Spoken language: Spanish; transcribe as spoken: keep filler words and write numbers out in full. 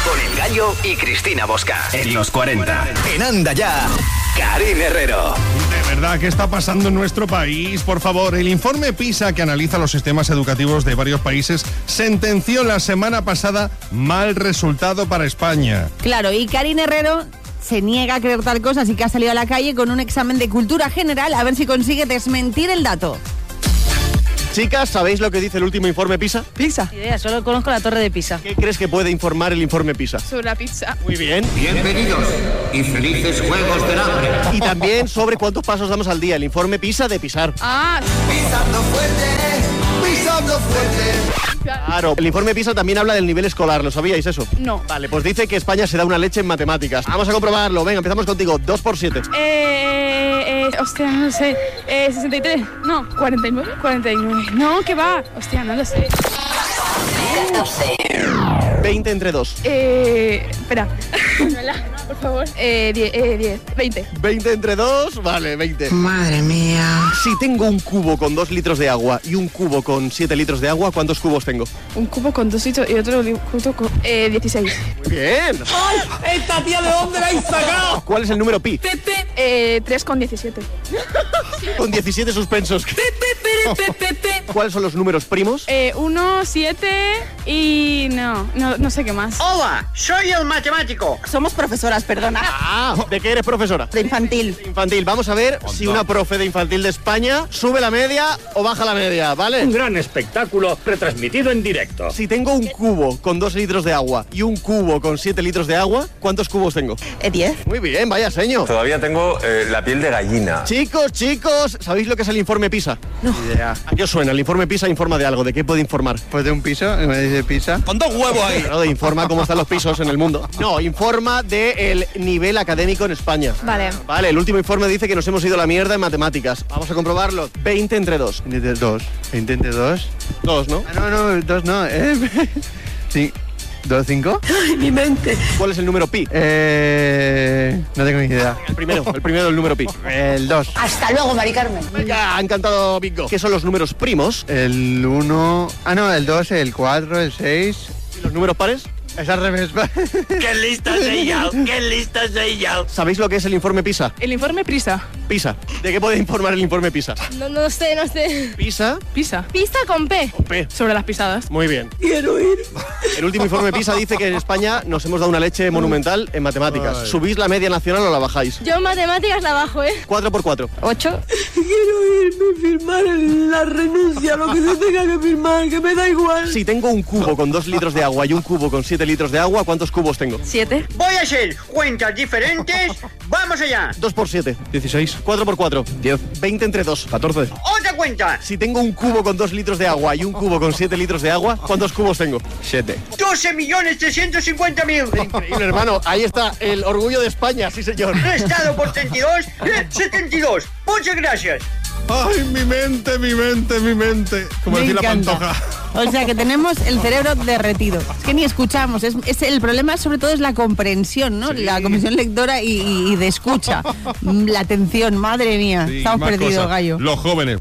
Con El Gallo y Cristina Bosca. En los cuarenta. En Anda Ya, Karin Herrero. De verdad, ¿qué está pasando en nuestro país? Por favor, el informe PISA, que analiza los sistemas educativos de varios países, sentenció la semana pasada mal resultado para España. Claro, y Karin Herrero se niega a creer tal cosa, así que ha salido a la calle con un examen de cultura general a ver si consigue desmentir el dato. Chicas, ¿sabéis lo que dice el último informe PISA? Pisa. Idea, solo conozco la torre de Pisa. ¿Qué crees que puede informar el informe PISA? Sobre la pizza. Muy bien. Bienvenidos y felices Juegos del Hambre. Y también sobre cuántos pasos damos al día, el informe PISA de pisar. Ah, Pisando fuerte, pisando fuerte. Claro, el informe PISA también habla del nivel escolar, ¿lo sabíais eso? no. Vale, pues dice que España se da una leche en matemáticas. Vamos a comprobarlo, venga, empezamos contigo, dos por siete. Eh, eh, hostia, no lo sé. Eh, sesenta y tres. No, cuarenta y nueve. cuarenta y nueve. No, ¿qué va? Hostia, no lo sé. veinte entre dos. Eh, espera. Por favor. Eh, diez, eh, diez. veinte. veinte entre dos, vale, veinte. Madre mía. Si tengo un cubo con dos litros de agua y un cubo con siete litros de agua, ¿cuántos cubos tengo? Un cubo con dos litros y otro cubo con eh, dieciséis. Muy bien. ¡Ay! ¿Esta tía de dónde la habéis sacado? ¿Cuál es el número pi? Eh, tres con diecisiete. Con diecisiete suspensos. ¿Cuáles son los números primos? Eh, uno, siete y no, no, no sé qué más. Hola, soy el matemático. Somos profesoras, perdona. Ah, ¿de qué eres profesora? De infantil. Infantil. Vamos a ver si una profe de infantil de España sube la media o baja la media, ¿vale? Un gran espectáculo retransmitido en directo. Si tengo un cubo con dos litros de agua y un cubo con siete litros de agua, ¿cuántos cubos tengo? Eh, diez. Muy bien, vaya seño. Todavía tengo eh, la piel de gallina. Chicos, chicos, ¿sabéis lo que es el informe PISA? No. Idea. ¿A qué os suena? El informe PISA informa de algo. ¿De qué puede informar? Pues de un piso, me dice pizza. Con dos huevos ahí. No, de informa cómo están los pisos en el mundo. No, informa del nivel académico en España. Vale. Vale, el último informe dice que nos hemos ido a la mierda en matemáticas. Vamos a comprobarlo. veinte entre dos. veinte entre dos. veinte entre dos. Dos, ¿no? Ah, no, no, dos no. Eh, sí. ¿Dos, cinco? ¡Ay, mi mente! ¿Cuál es el número pi? Eh, no tengo ni idea. El primero, el primero del número pi. El dos. Hasta luego, Mari Carmen. Venga, ha encantado Bingo. ¿Qué son los números primos? El uno. Ah, no, el dos, el cuatro, el seis. ¿Y los números pares? Es al revés. ¡Qué lista soy yo! ¡Qué lista soy yo! ¿Sabéis lo que es el informe PISA? El informe PISA. PISA. ¿De qué puede informar el informe PISA? No, no sé, no sé. PISA. Pisa. Pisa con P. Con P. Sobre las pisadas. Muy bien. Quiero ir. El último informe PISA dice que en España nos hemos dado una leche monumental en matemáticas. Ay. ¿Subís la media nacional o la bajáis? Yo en matemáticas la bajo, ¿eh? cuatro por cuatro. Ocho. Quiero irme, firmar la renuncia, lo que se tenga que firmar, que me da igual. Si tengo un cubo con dos litros de agua y un cubo con siete litros de agua, ¿cuántos cubos tengo? Siete. Voy a hacer cuentas diferentes. ¡Vamos allá! dos por siete. dieciséis. cuatro por cuatro. diez. veinte entre dos. catorce. ¡Otra cuenta! Si tengo un cubo con dos litros de agua y un cubo con siete litros de agua, ¿cuántos cubos tengo? siete. doce millones trescientos cincuenta mil. Increíble, hermano. Ahí está el orgullo de España, sí señor. Restado por treinta y dos, setenta y dos. Muchas gracias. Ay, mi mente, mi mente, mi mente. Como Me decir la encanta. Pantoja. O sea que tenemos el cerebro derretido. Es que ni escuchamos. Es, es el problema sobre todo es la comprensión, ¿no? Sí. La comprensión lectora y, y- y de escucha. La atención, madre mía. Sí, Estamos más perdidos, cosas. Gallo. Los jóvenes.